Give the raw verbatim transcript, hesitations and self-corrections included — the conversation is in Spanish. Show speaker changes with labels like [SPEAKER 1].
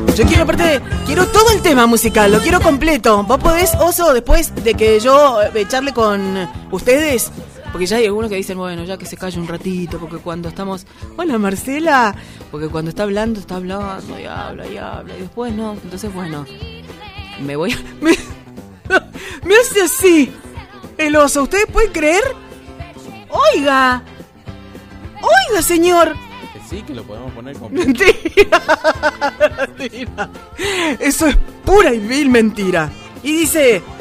[SPEAKER 1] Yo quiero aparte, quiero todo el tema musical, lo quiero completo. Vos podés, Oso, después de que yo eh, charle con ustedes, porque ya hay algunos que dicen, bueno, ya que se calle un ratito, porque cuando estamos... Hola, Marcela. Porque cuando está hablando, está hablando y habla y habla. Y después no, entonces bueno, me voy a... Me, me hace así el Oso, ¿ustedes pueden creer? Oiga, oiga, señor.
[SPEAKER 2] Sí, que lo podemos poner completo.
[SPEAKER 1] Mentira, mentira. Eso es pura y vil mentira. Y dice...